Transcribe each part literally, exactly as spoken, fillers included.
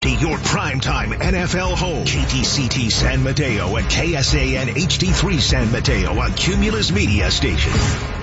Your primetime N F L home. K T C T San Mateo and K S A N H D three San Mateo on Cumulus Media Station.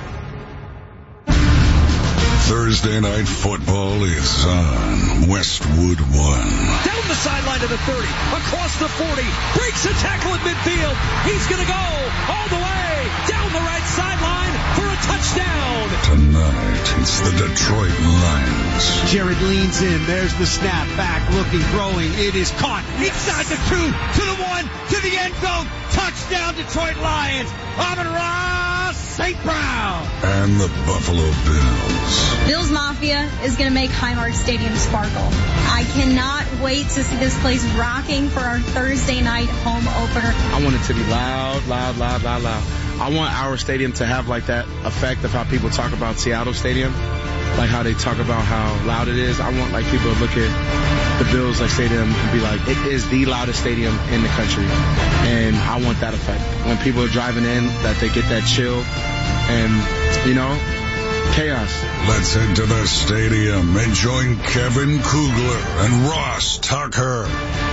Thursday Night Football is on Westwood One. Down the sideline to the thirty, across the forty, breaks a tackle at midfield. He's going to go all the way down the right sideline for a touchdown. Tonight, it's the Detroit Lions. Jared leans in. There's the snap. Back, looking, throwing. It is caught. Inside the two, to the one, to the end zone. Touchdown, Detroit Lions. Amon-Ra Saint Brown. And the Buffalo Bills. Bills Mafia is going to make Highmark Stadium sparkle. I cannot wait to see this place rocking for our Thursday night home opener. I want it to be loud, loud, loud, loud, loud. I want our stadium to have like that effect of how people talk about Seattle Stadium, like how they talk about how loud it is. I want like people to look at the Bills like stadium and be like, it is the loudest stadium in the country, and I want that effect. When people are driving in, that they get that chill, and you know, chaos. Let's head to the stadium and join Kevin Kugler and Ross Tucker.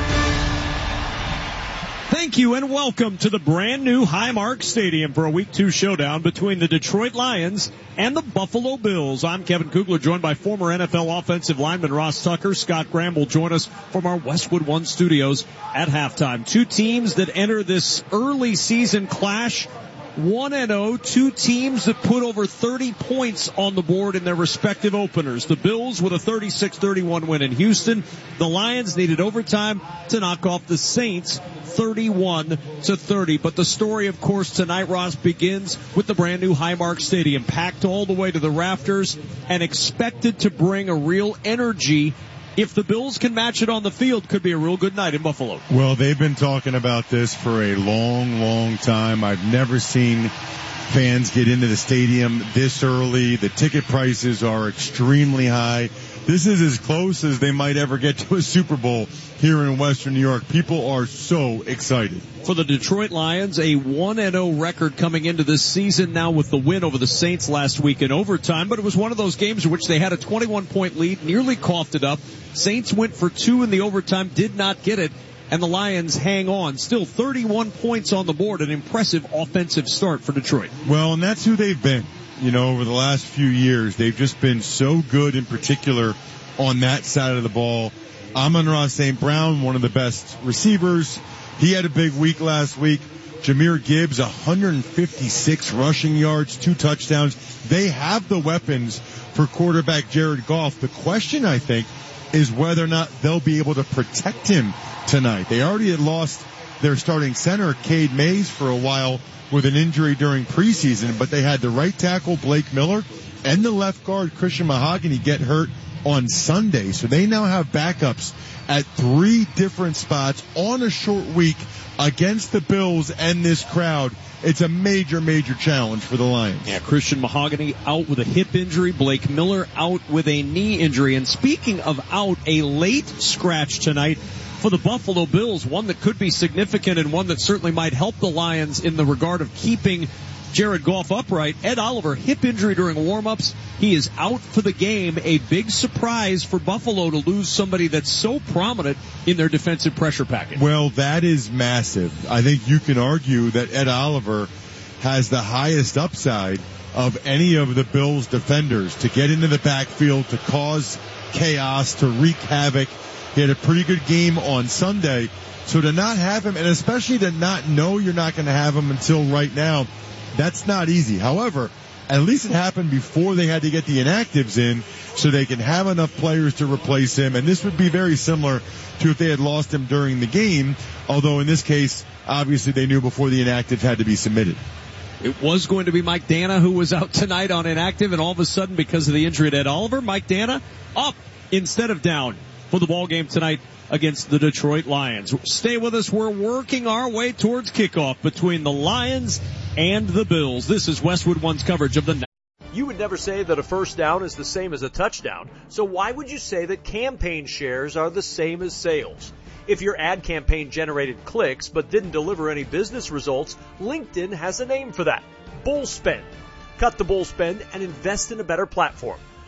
Thank you and welcome to the brand new Highmark Stadium for a week two showdown between the Detroit Lions and the Buffalo Bills. I'm Kevin Kugler, joined by former N F L offensive lineman Ross Tucker. Scott Graham will join us from our Westwood One studios at halftime. Two teams that enter this early season clash one and oh, two teams that put over thirty points on the board in their respective openers. The Bills with a thirty-six thirty-one win in Houston. The Lions needed overtime to knock off the Saints thirty-one to thirty. But the story, of course, tonight, Ross, begins with the brand new Highmark Stadium, packed all the way to the rafters and expected to bring a real energy. If the Bills can match it on the field, could be a real good night in Buffalo. Well, they've been talking about this for a long, long time. I've never seen fans get into the stadium this early. The ticket prices are extremely high. This is as close as they might ever get to a Super Bowl here in Western New York. People are so excited. For the Detroit Lions, a one and oh record coming into this season now with the win over the Saints last week in overtime. But it was one of those games in which they had a twenty-one point lead, nearly coughed it up. Saints went for two in the overtime, did not get it, and the Lions hang on. Still thirty-one points on the board, an impressive offensive start for Detroit. Well, and that's who they've been. You know, over the last few years, they've just been so good, in particular on that side of the ball. Amon-Ra Saint Brown, one of the best receivers. He had a big week last week. Jahmyr Gibbs, one hundred fifty-six rushing yards, two touchdowns. They have the weapons for quarterback Jared Goff. The question, I think, is whether or not they'll be able to protect him tonight. They already had lost their starting center, Cade Mays, for a while with an injury during preseason, but they had the right tackle, Blake Miller, and the left guard, Christian Mahogany, get hurt on Sunday. So they now have backups at three different spots on a short week against the Bills and this crowd. It's a major, major challenge for the Lions. Yeah, Christian Mahogany out with a hip injury. Blake Miller out with a knee injury. And speaking of out, a late scratch tonight for the Buffalo Bills, one that could be significant and one that certainly might help the Lions in the regard of keeping Jared Goff upright. Ed Oliver, hip injury during warm-ups. He is out for the game. A big surprise for Buffalo to lose somebody that's so prominent in their defensive pressure package. Well, that is massive. I think you can argue that Ed Oliver has the highest upside of any of the Bills defenders to get into the backfield, to cause chaos, to wreak havoc. He had a pretty good game on Sunday. So to not have him, and especially to not know you're not going to have him until right now, that's not easy. However, at least it happened before they had to get the inactives in so they can have enough players to replace him. And this would be very similar to if they had lost him during the game, although in this case, obviously they knew before the inactives had to be submitted. It was going to be Mike Dana who was out tonight on inactive, and all of a sudden, because of the injury to Ed Oliver, Mike Dana up instead of down for the ball game tonight against the Detroit Lions. Stay with us. We're working our way towards kickoff between the Lions and the Bills. This is Westwood One's coverage of the night. You would never say that a first down is the same as a touchdown, so why would you say that campaign shares are the same as sales? If your ad campaign generated clicks but didn't deliver any business results, LinkedIn has a name for that: bull spend. Cut the bull spend and invest in a better platform.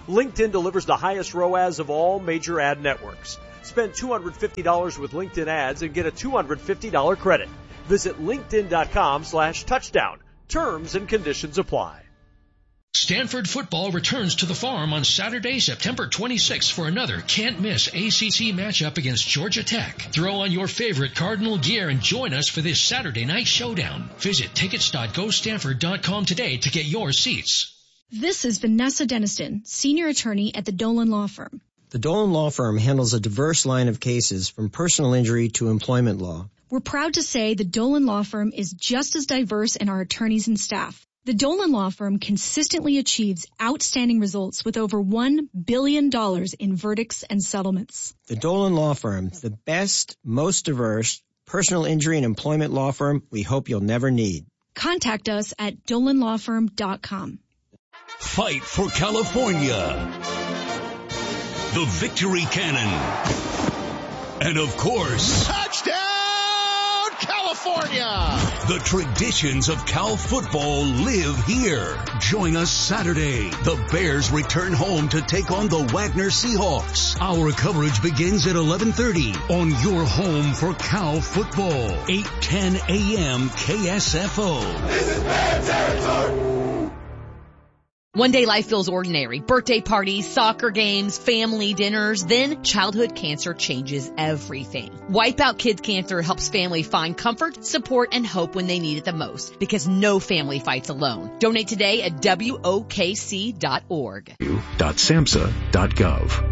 LinkedIn delivers the highest R O A S of all major ad networks. Spend two hundred fifty dollars with LinkedIn ads and get a two hundred fifty dollars credit. Visit linkedin.com slash touchdown. Terms and conditions apply. Stanford football returns to the Farm on Saturday, September twenty-sixth for another can't-miss A C C matchup against Georgia Tech. Throw on your favorite Cardinal gear and join us for this Saturday night showdown. Visit tickets dot go stanford dot com today to get your seats. This is Vanessa Deniston, senior attorney at the Dolan Law Firm. The Dolan Law Firm handles a diverse line of cases from personal injury to employment law. We're proud to say the Dolan Law Firm is just as diverse in our attorneys and staff. The Dolan Law Firm consistently achieves outstanding results with over one billion dollars in verdicts and settlements. The Dolan Law Firm, the best, most diverse personal injury and employment law firm we hope you'll never need. Contact us at dolan law firm dot com. Fight for California. The Victory Cannon. And of course, touchdown California! The traditions of Cal football live here. Join us Saturday. The Bears return home to take on the Wagner Seahawks. Our coverage begins at eleven thirty on your home for Cal football. eight ten a.m. K S F O. This is Bear territory! One day life feels ordinary. Birthday parties, soccer games, family dinners. Then childhood cancer changes everything. Wipeout Kids Cancer helps family find comfort, support, and hope when they need it the most. Because no family fights alone. Donate today at W O K C dot org. .samhsa dot gov.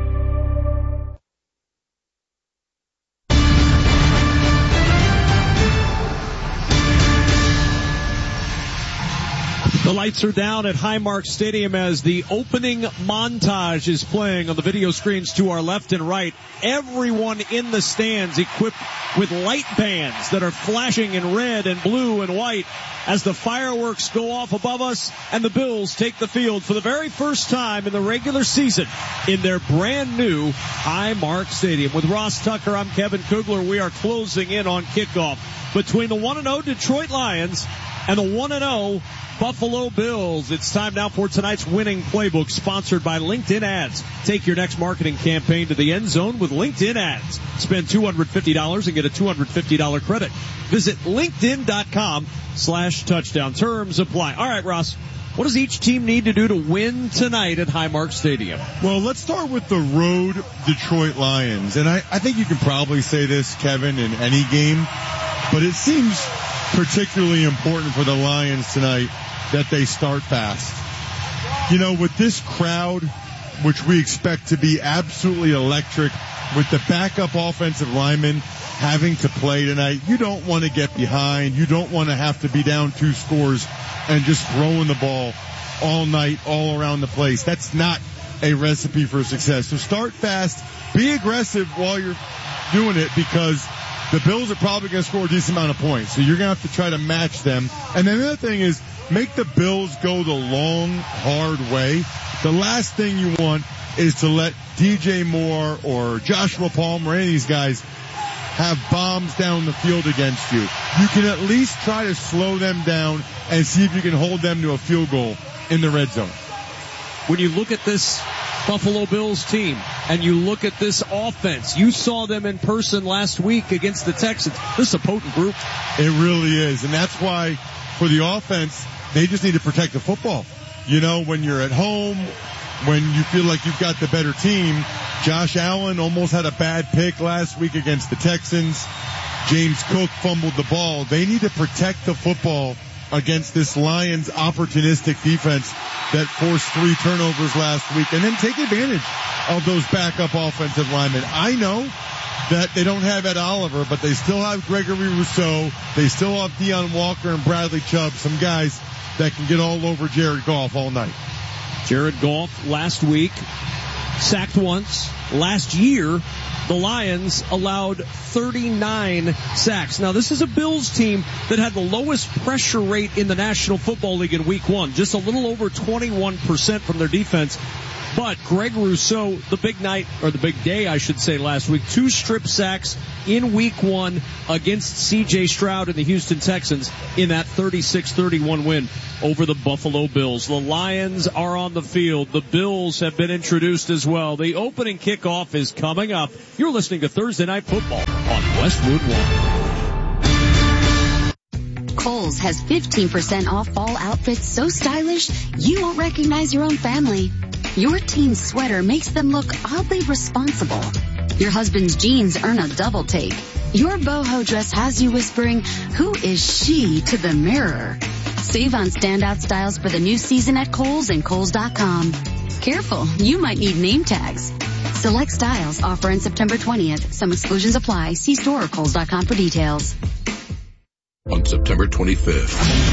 The lights are down at Highmark Stadium as the opening montage is playing on the video screens to our left and right. Everyone in the stands equipped with light bands that are flashing in red and blue and white as the fireworks go off above us and the Bills take the field for the very first time in the regular season in their brand new Highmark Stadium. With Ross Tucker, I'm Kevin Kugler. We are closing in on kickoff between the one and oh Detroit Lions and the one and oh Buffalo Bills. It's time now for tonight's winning playbook, sponsored by LinkedIn Ads. Take your next marketing campaign to the end zone with LinkedIn Ads. Spend two hundred fifty dollars and get a two hundred fifty dollars credit. Visit linkedin.com slash touchdown. Terms apply. All right, Ross, what does each team need to do to win tonight at Highmark Stadium? Well, let's start with the road Detroit Lions. And I, I think you can probably say this, Kevin, in any game, but it seems particularly important for the Lions tonight that they start fast. You know, with this crowd, which we expect to be absolutely electric, with the backup offensive linemen having to play tonight, you don't want to get behind. You don't want to have to be down two scores and just throwing the ball all night, all around the place. That's not a recipe for success. So start fast, be aggressive while you're doing it, because the Bills are probably going to score a decent amount of points. So you're going to have to try to match them. And then the other thing is, make the Bills go the long, hard way. The last thing you want is to let D J Moore or Joshua Palmer or any of these guys have bombs down the field against you. You can at least try to slow them down and see if you can hold them to a field goal in the red zone. When you look at this Buffalo Bills team and you look at this offense, you saw them in person last week against the Texans. This is a potent group. It really is. And that's why for the offense, they just need to protect the football. You know, when you're at home, when you feel like you've got the better team, Josh Allen almost had a bad pick last week against the Texans. James Cook fumbled the ball. They need to protect the football against this Lions opportunistic defense that forced three turnovers last week, and then take advantage of those backup offensive linemen. I know that they don't have Ed Oliver, but they still have Gregory Rousseau. They still have Deion Walker and Bradley Chubb, some guys that can get all over Jared Goff all night. Jared Goff last week sacked once. Last year, the Lions allowed thirty-nine sacks. Now, this is a Bills team that had the lowest pressure rate in the National Football League in week one, just a little over twenty-one percent from their defense. But Greg Rousseau, the big night, or the big day, I should say, last week, two strip sacks in week one against C J Stroud and the Houston Texans in that thirty-six thirty-one win over the Buffalo Bills. The Lions are on the field. The Bills have been introduced as well. The opening kickoff is coming up. You're listening to Thursday Night Football on Westwood One. Kohl's has fifteen percent off fall outfits so stylish you won't recognize your own family. Your teen's sweater makes them look oddly responsible. Your husband's jeans earn a double take. Your boho dress has you whispering, "Who is she?" to the mirror. Save on standout styles for the new season at Kohl's and Kohl's dot com. Careful, you might need name tags. Select styles offer in September twentieth. Some exclusions apply. See store or Kohl's dot com for details. On September twenty-fifth.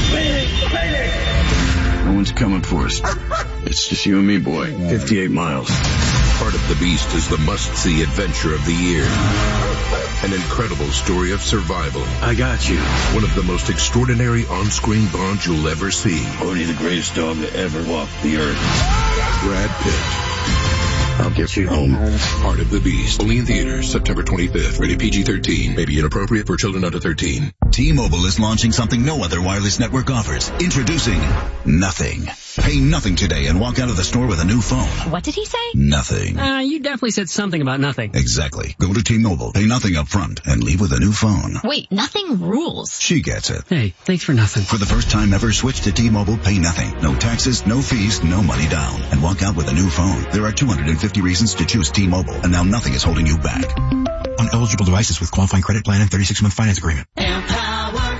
No one's coming for us. It's just you and me, boy. fifty-eight miles. Part of the Beast is the must-see adventure of the year. An incredible story of survival. I got you. One of the most extraordinary on-screen bonds you'll ever see. Only the greatest dog that ever walked the earth. Brad Pitt. I'll get you home. Part of the Beast. Only in theaters September twenty-fifth. Rated P G thirteen. May be inappropriate for children under thirteen. T-Mobile is launching something no other wireless network offers. Introducing Nothing. Pay nothing today and walk out of the store with a new phone. What did he say? Nothing. Uh, you definitely said something about nothing. Exactly. Go to T-Mobile, pay nothing up front, and leave with a new phone. Wait, nothing rules. She gets it. Hey, thanks for nothing. For the first time ever, switch to T-Mobile, pay nothing. No taxes, no fees, no money down. And walk out with a new phone. There are two hundred fifty reasons to choose T-Mobile, and now nothing is holding you back. On eligible devices with qualifying credit plan and thirty-six month finance agreement. Empower.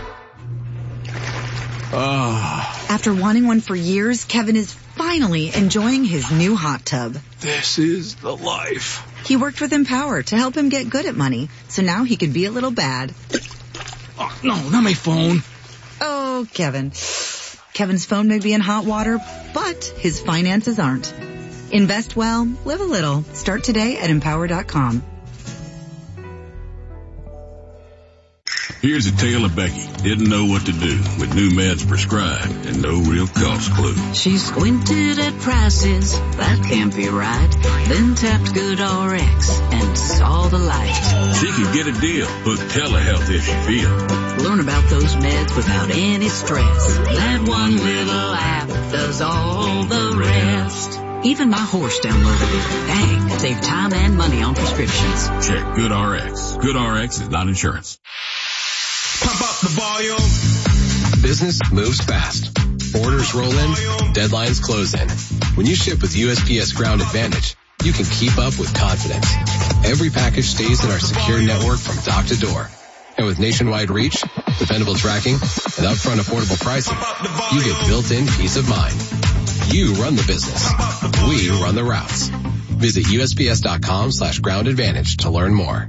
Oh. After wanting one for years, Kevin is finally enjoying his new hot tub. This is the life. He worked with Empower to help him get good at money, so now he can be a little bad. Oh, no, not my phone. Oh, Kevin. Kevin's phone may be in hot water, but his finances aren't. Invest well, live a little. Start today at empower dot com. Here's a tale of Becky. Didn't know what to do with new meds prescribed and no real cost clue. She squinted at prices, that can't be right. Then tapped GoodRx and saw the light. She could get a deal. Book telehealth if she feels. Learn about those meds without any stress. That one little app does all the rest. Even my horse downloaded it. Dang, save time and money on prescriptions. Check GoodRx. GoodRx is not insurance. Pump up the volume. Business moves fast. Orders roll in, deadlines close in. When you ship with U S P S Ground Advantage, you can keep up with confidence. Every package stays in our secure network from dock to door. And with nationwide reach, dependable tracking, and upfront affordable pricing, you get built-in peace of mind. You run the business. We run the routes. Visit U S P S dot com slash ground advantage to learn more.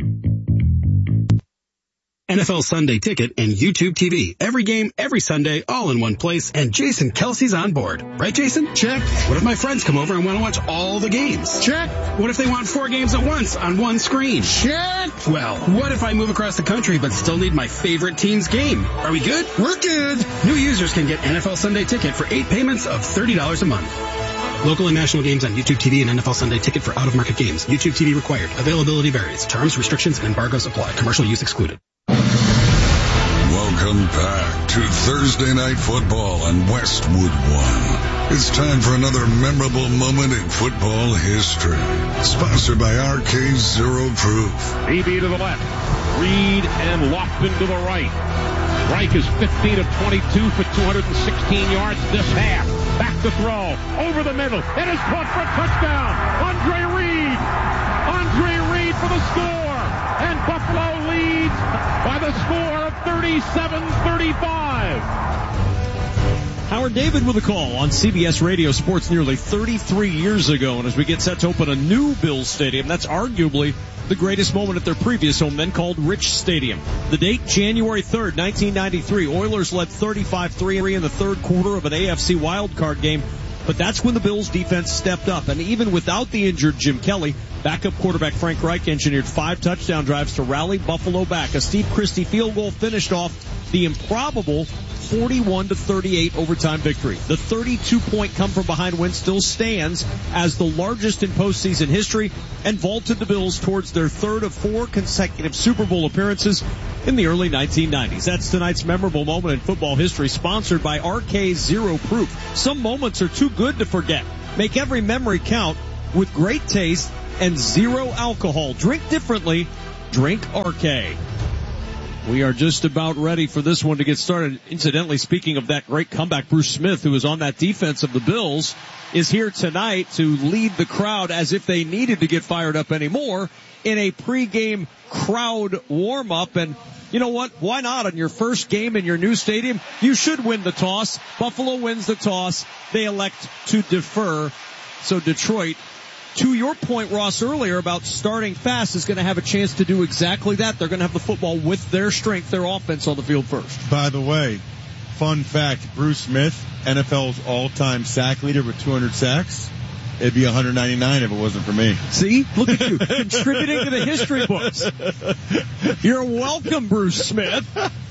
N F L Sunday Ticket and YouTube T V. Every game, every Sunday, all in one place, and Jason Kelsey's on board. Right, Jason? Check. What if my friends come over and want to watch all the games? Check. What if they want four games at once on one screen? Check. Well, what if I move across the country but still need my favorite team's game? Are we good? We're good. New users can get N F L Sunday Ticket for eight payments of thirty dollars a month. Local and national games on YouTube T V and N F L Sunday Ticket for out-of-market games. YouTube T V required. Availability varies. Terms, restrictions, and embargoes apply. Commercial use excluded. Welcome back to Thursday Night Football on Westwood One. It's time for another memorable moment in football history. Sponsored by R K Zero Proof. E B to the left. Reed and Lofton to the right. Reich is fifteen of twenty-two for two hundred sixteen yards this half. Back to throw. Over the middle. It is caught for a touchdown. Andre Reed. Andre Reed for the score. And Buffalo leads by the score of thirty-seven thirty-five. Howard David with a call on C B S Radio Sports nearly thirty-three years ago. And as we get set to open a new Bills Stadium, that's arguably the greatest moment at their previous home, then called Rich Stadium. The date, January third, nineteen ninety-three. Oilers led thirty-five three in the third quarter of an A F C wildcard game. But that's when the Bills defense stepped up. And even without the injured Jim Kelly, backup quarterback Frank Reich engineered five touchdown drives to rally Buffalo back. A Steve Christie field goal finished off the improbable forty-one to thirty-eight overtime victory. The thirty-two point come from behind win still stands as the largest in postseason history and vaulted the Bills towards their third of four consecutive Super Bowl appearances in the early nineteen nineties. That's tonight's memorable moment in football history, sponsored by R K Zero Proof. Some moments are too good to forget. Make every memory count with great taste and zero alcohol. Drink differently. Drink R K. We are just about ready for this one to get started. Incidentally, speaking of that great comeback, Bruce Smith, who is on that defense of the Bills, is here tonight to lead the crowd as if they needed to get fired up anymore in a pregame crowd warm-up. And you know what? Why not? On your first game in your new stadium, you should win the toss. Buffalo wins the toss. They elect to defer. So Detroit, to your point, Ross, earlier about starting fast, is going to have a chance to do exactly that. They're going to have the football with their strength, their offense on the field first. By the way, fun fact, Bruce Smith, N F L's all-time sack leader with two hundred sacks. It'd be one hundred ninety-nine if it wasn't for me. See? Look at you, contributing to the history books. You're welcome, Bruce Smith.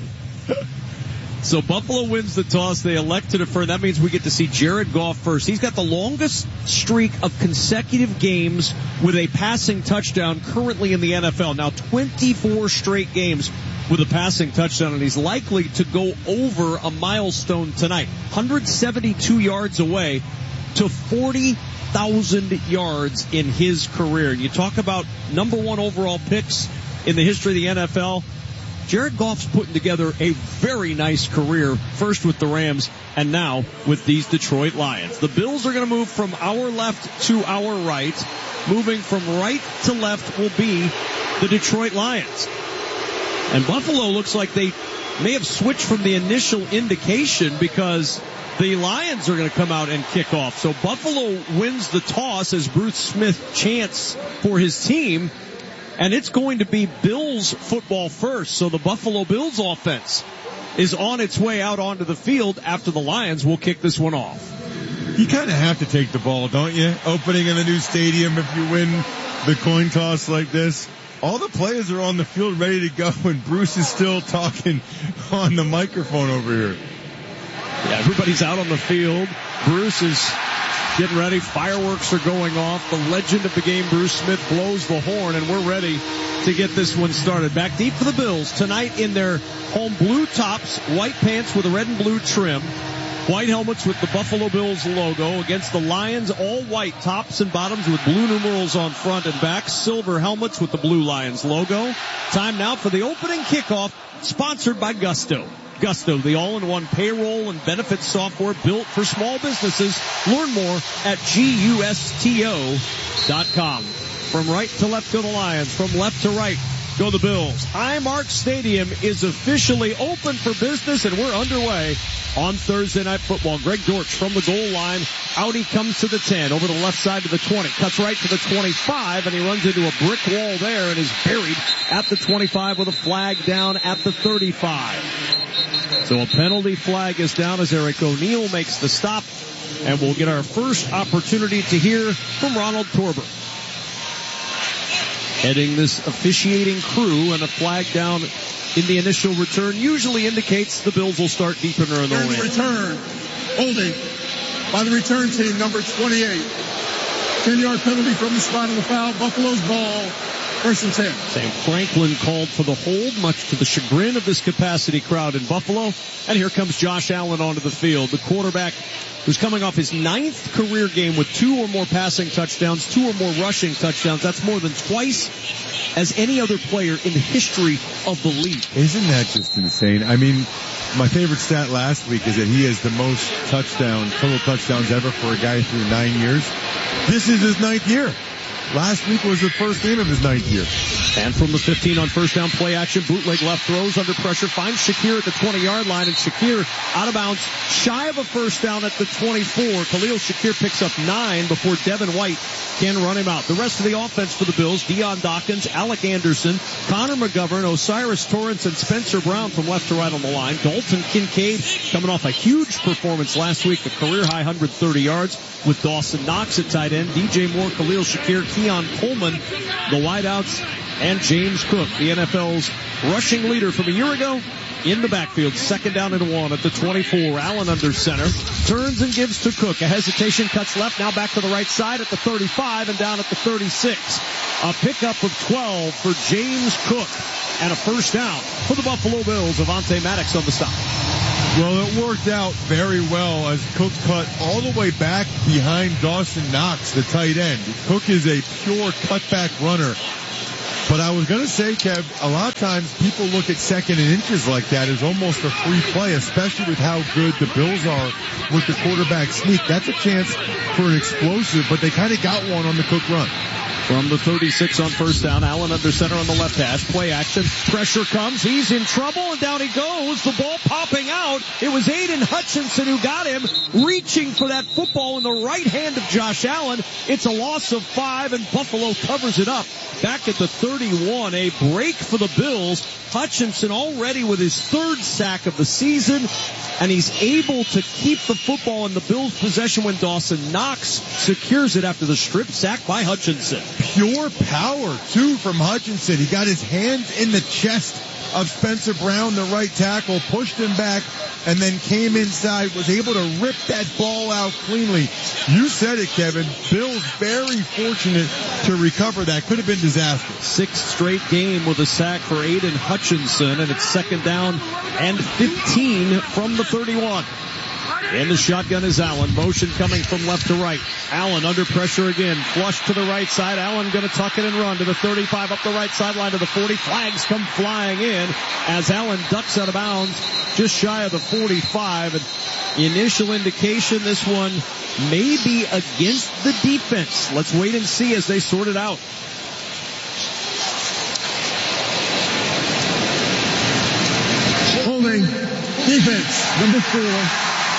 So Buffalo wins the toss. They elect to defer. That means we get to see Jared Goff first. He's got the longest streak of consecutive games with a passing touchdown currently in the N F L. Now twenty-four straight games with a passing touchdown, and he's likely to go over a milestone tonight. one hundred seventy-two yards away to forty thousand yards in his career. And you talk about number one overall picks in the history of the N F L. Jared Goff's putting together a very nice career, first with the Rams and now with these Detroit Lions. The Bills are going to move from our left to our right. Moving from right to left will be the Detroit Lions. And Buffalo looks like they may have switched from the initial indication because the Lions are going to come out and kick off. So Buffalo wins the toss as Bruce Smith chants for his team. And it's going to be Bills football first. So the Buffalo Bills offense is on its way out onto the field after the Lions will kick this one off. You kind of have to take the ball, don't you? Opening in the new stadium if you win the coin toss like this. All the players are on the field ready to go, and Bruce is still talking on the microphone over here. Yeah, everybody's out on the field. Bruce is getting ready. Fireworks are going off. The legend of the game, Bruce Smith, blows the horn, and we're ready to get this one started. Back deep for the Bills tonight in their home blue tops, white pants with a red and blue trim, white helmets with the Buffalo Bills logo against the Lions, all white tops and bottoms with blue numerals on front and back, silver helmets with the blue Lions logo. Time now for the opening kickoff, sponsored by Gusto. Gusto, the all-in-one payroll and benefits software built for small businesses. Learn more at gusto dot com. From right to left go the Lions. From left to right go the Bills. Highmark Stadium is officially open for business, and we're underway on Thursday Night Football. Greg Dortch from the goal line. Out he comes to the ten. Over the left side to the twenty. Cuts right to the twenty-five, and he runs into a brick wall there and is buried at the twenty-five with a flag down at the thirty-five. So a penalty flag is down as Eric O'Neill makes the stop, and we'll get our first opportunity to hear from Ronald Torber. Heading this officiating crew, and a flag down in the initial return usually indicates the Bills will start deep in their own end. Return, holding by the return team, number twenty-eight. ten-yard penalty from the spot of the foul. Buffalo's ball. First and ten. Sam Franklin called for the hold, much to the chagrin of this capacity crowd in Buffalo. And here comes Josh Allen onto the field. The quarterback who's coming off his ninth career game with two or more passing touchdowns, two or more rushing touchdowns. That's more than twice as any other player in the history of the league. Isn't that just insane? I mean, my favorite stat last week is that he has the most touchdown, total touchdowns ever for a guy through nine years. This is his ninth year. Last week was the first game of his ninth year. And from the fifteen on first down, play action, bootleg left, throws under pressure, finds Shakir at the twenty-yard line, and Shakir out of bounds, shy of a first down at the twenty-four. Khalil Shakir picks up nine before Devin White can run him out. The rest of the offense for the Bills, Deion Dawkins, Alec Anderson, Connor McGovern, Osiris Torrance, and Spencer Brown from left to right on the line. Dalton Kincaid coming off a huge performance last week, a career-high one hundred thirty yards, with Dawson Knox at tight end, D J Moore, Khalil Shakir, Keon Coleman, the wideouts, and James Cook, the N F L's rushing leader from a year ago, in the backfield. Second down and one at the twenty-four. Allen under center. Turns and gives to Cook. A hesitation, cuts left, now back to the right side at the thirty-five and down at the thirty-six. A pickup of twelve for James Cook and a first down for the Buffalo Bills. Avonte Maddox on the stop. Well, it worked out very well as Cook cut all the way back behind Dawson Knox, the tight end. Cook is a pure cutback runner. But I was going to say, Kev, a lot of times people look at second and inches like that as almost a free play, especially with how good the Bills are with the quarterback sneak. That's a chance for an explosive, but they kind of got one on the Cook run. From the thirty-six on first down, Allen under center on the left hash. Play action. Pressure comes. He's in trouble, and down he goes. The ball popping out. It was Aiden Hutchinson who got him, reaching for that football in the right hand of Josh Allen. It's a loss of five, and Buffalo covers it up. Back at the thirty-one, a break for the Bills. Hutchinson already with his third sack of the season, and he's able to keep the football in the Bills' possession when Dawson Knox secures it after the strip sack by Hutchinson. Pure power, too, from Hutchinson. He got his hands in the chest of Spencer Brown, the right tackle, pushed him back, and then came inside, was able to rip that ball out cleanly. You said it, Kevin. Bills very fortunate to recover that. Could have been disastrous. Sixth straight game with a sack for Aiden Hutchinson, and it's second down and fifteen from the thirty-one. In the shotgun is Allen. Motion coming from left to right. Allen under pressure again. Flush to the right side. Allen going to tuck it and run to the thirty-five, up the right sideline to the forty. Flags come flying in as Allen ducks out of bounds just shy of the forty-five. And initial indication this one may be against the defense. Let's wait and see as they sort it out. Holding defense number four.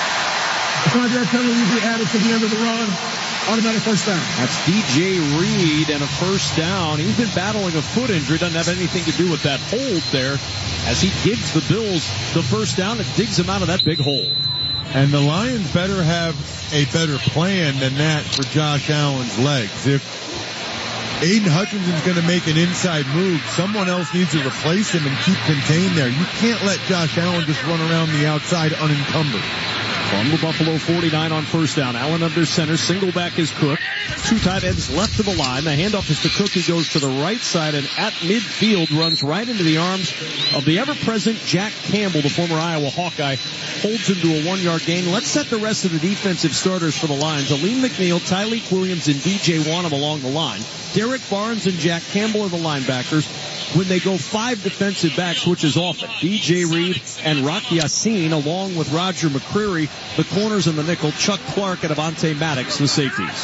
A five-yard penalty will be added to the end of the run. Automatic first down. That's D J Reed and a first down. He's been battling a foot injury. Doesn't have anything to do with that hold there as he gives the Bills the first down and digs them out of that big hole. And the Lions better have a better plan than that for Josh Allen's legs. If Aiden Hutchinson's going to make an inside move, someone else needs to replace him and keep contained there. You can't let Josh Allen just run around the outside unencumbered. From the Buffalo forty-nine on first down, Allen under center, single back is Cook. Two tight ends left of the line. The handoff is to Cook. He goes to the right side and at midfield runs right into the arms of the ever-present Jack Campbell, the former Iowa Hawkeye. Holds him to a one-yard gain. Let's set the rest of the defensive starters for the Lions. Aleem McNeil, Tyleek Williams, and D J Wanham along the line. Derek Barnes and Jack Campbell are the linebackers. When they go five defensive backs, which is often, D J Reed and Rocky Yassin, along with Roger McCreary, the corners and the nickel, Chuck Clark and Avonte Maddox, the safeties.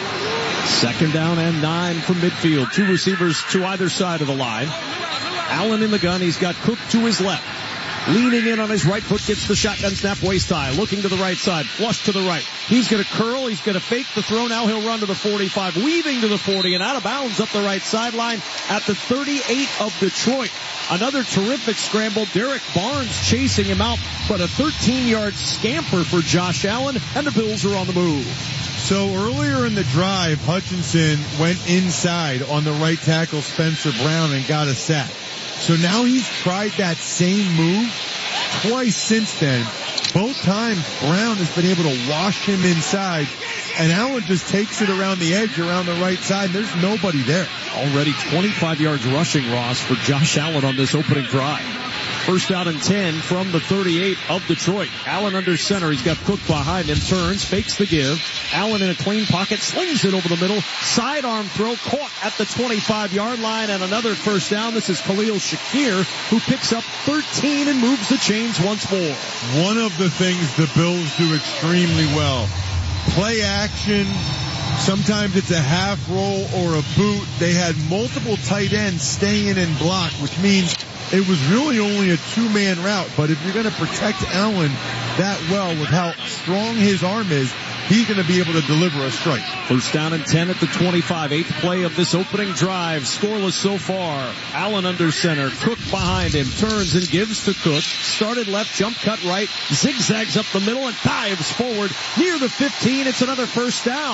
Second down and nine from midfield. Two receivers to either side of the line. Allen in the gun. He's got Cook to his left. Leaning in on his right foot, gets the shotgun snap, waist high. Looking to the right side, flush to the right. He's going to curl, he's going to fake the throw. Now he'll run to the forty-five, weaving to the forty, and out of bounds up the right sideline at the thirty-eight of Detroit. Another terrific scramble. Derek Barnes chasing him out, but a thirteen-yard scamper for Josh Allen, and the Bills are on the move. So earlier in the drive, Hutchinson went inside on the right tackle Spencer Brown and got a sack. So now he's tried that same move twice since then. Both times Brown has been able to wash him inside, and Allen just takes it around the edge, around the right side. There's nobody there. Already twenty-five yards rushing, Ross, for Josh Allen on this opening drive. First down and ten from the thirty-eight of Detroit. Allen under center. He's got Cook behind him. Turns, fakes the give. Allen in a clean pocket, slings it over the middle. Sidearm throw caught at the twenty-five-yard line, and another first down. This is Khalil Shakir, who picks up thirteen and moves the chains once more. One of the things the Bills do extremely well. Play action. Sometimes it's a half roll or a boot. They had multiple tight ends staying in block, which means it was really only a two-man route. But if you're going to protect Allen that well with how strong his arm is, he's going to be able to deliver a strike. First down and ten at the twenty-five. Eighth play of this opening drive. Scoreless so far. Allen under center. Cook behind him. Turns and gives to Cook. Started left, jump cut right. Zigzags up the middle and dives forward near the fifteen. It's another first down.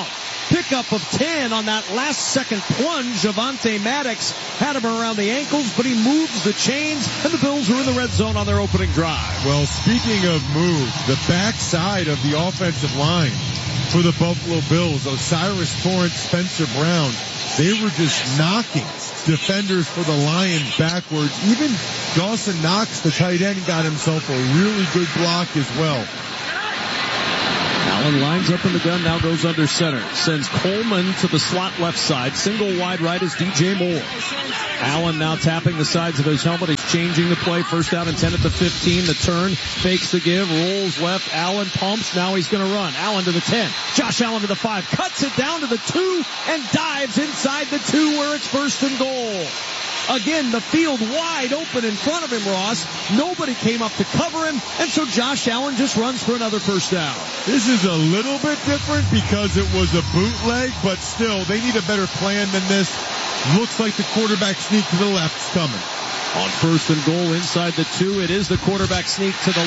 Pickup of ten on that last second plunge. Avonte Maddox had him around the ankles, but he moves the chains, and the Bills are in the red zone on their opening drive. Well, speaking of move, the backside of the offensive line for the Buffalo Bills, Osiris Torrance, Spencer Brown, they were just knocking defenders for the Lions backwards. Even Dawson Knox, the tight end, got himself a really good block as well. Allen lines up in the gun, now goes under center. Sends Coleman to the slot left side. Single wide right is D J Moore. Allen now tapping the sides of his helmet. He's changing the play. First down and ten at the fifteen. The turn, fakes the give, rolls left. Allen pumps. Now he's going to run. Allen to the ten. Josh Allen to the five. Cuts it down to the two and dives inside the two where it's first and goal. Again, the field wide open in front of him, Ross. Nobody came up to cover him, and so Josh Allen just runs for another first down. This is a little bit different because it was a bootleg, but still, they need a better plan than this. Looks like the quarterback sneak to the left's coming. On first and goal inside the two, it is the quarterback sneak to the